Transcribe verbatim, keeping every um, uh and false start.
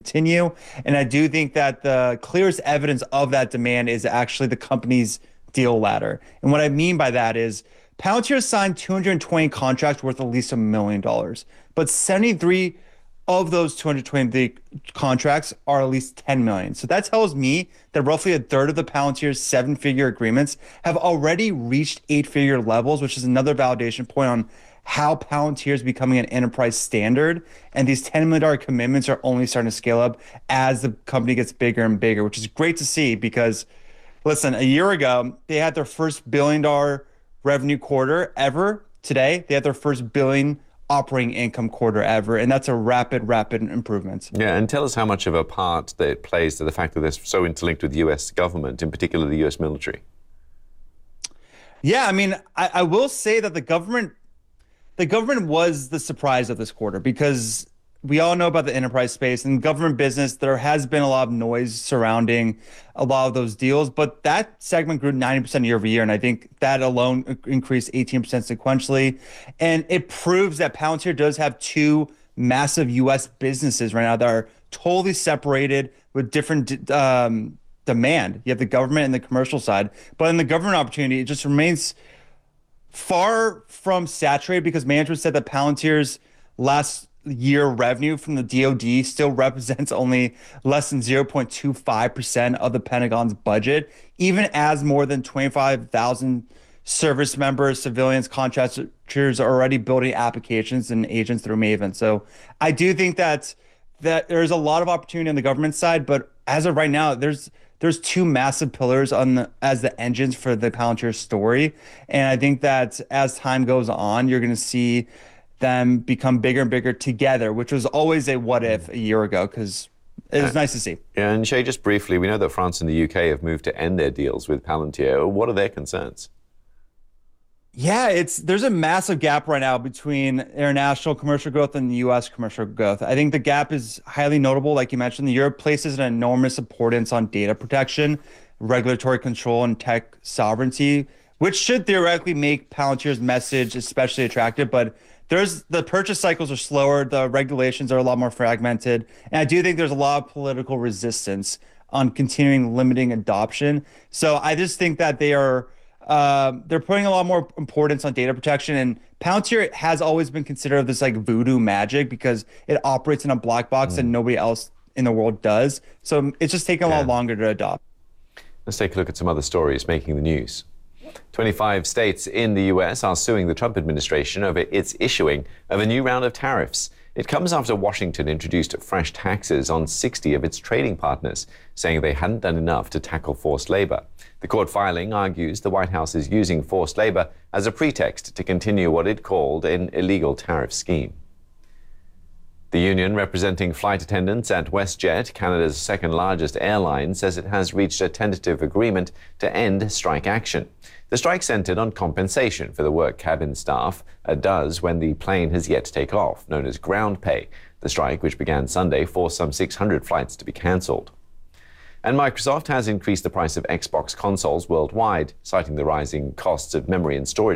continue. And I do think that the clearest evidence of that demand is actually the company's deal ladder. And what I mean by that is Palantir signed two hundred twenty contracts worth at least a million dollars, but seventy-three of those two hundred twenty contracts are at least ten million. So that tells me that roughly a third of the Palantir's seven-figure agreements have already reached eight-figure levels, which is another validation point on how Palantir is becoming an enterprise standard. And these ten million dollars commitments are only starting to scale up as the company gets bigger and bigger, which is great to see because, listen, a year ago, they had their first billion-dollar revenue quarter ever. Today, they had their first billion operating income quarter ever, and that's a rapid, rapid improvement. Yeah, and tell us how much of a part that it plays to the fact that they're so interlinked with the U S government, in particular the U S military. Yeah, I mean, I, I will say that the government, the government was the surprise of this quarter because we all know about the enterprise space and government business. There has been a lot of noise surrounding a lot of those deals, but that segment grew ninety percent year over year. And I think that alone increased eighteen percent sequentially. And it proves that Palantir does have two massive U S businesses right now that are totally separated with different um, demand. You have the government and the commercial side, but in the government opportunity, it just remains far from saturated because management said that Palantir's last year revenue from the D O D still represents only less than zero point two five percent of the Pentagon's budget, even as more than twenty-five thousand service members, civilians, contractors are already building applications and agents through Maven. So I do think that that there's a lot of opportunity on the government side, but as of right now, there's there's two massive pillars on the, as the engines for the Palantir story. And I think that as time goes on, you're going to see them become bigger and bigger together, which was always a what if a year ago, because it was uh, nice to see. Yeah, and Shay, just briefly, we know that France and the U K have moved to end their deals with Palantir. What are their concerns? Yeah, it's there's a massive gap right now between international commercial growth and the U S commercial growth. I think the gap is highly notable. Like you mentioned, Europe places an enormous importance on data protection, regulatory control, and tech sovereignty, which should theoretically make Palantir's message especially attractive. But There's the purchase cycles are slower, the regulations are a lot more fragmented, and I do think there's a lot of political resistance on continuing limiting adoption. So I just think that they are uh, they're putting a lot more importance on data protection, and Palantir has always been considered this like voodoo magic because it operates in a black box mm. and nobody else in the world does. So it's just taking a yeah. lot longer to adopt. Let's take a look at some other stories making the news. twenty-five states in the U S are suing the Trump administration over its issuing of a new round of tariffs. It comes after Washington introduced fresh taxes on sixty of its trading partners, saying they hadn't done enough to tackle forced labor. The court filing argues the White House is using forced labor as a pretext to continue what it called an illegal tariff scheme. The union representing flight attendants at WestJet, Canada's second largest airline, says it has reached a tentative agreement to end strike action. The strike centered on compensation for the work cabin staff does when the plane has yet to take off, known as ground pay. The strike, which began Sunday, forced some six hundred flights to be cancelled. And Microsoft has increased the price of Xbox consoles worldwide, citing the rising costs of memory and storage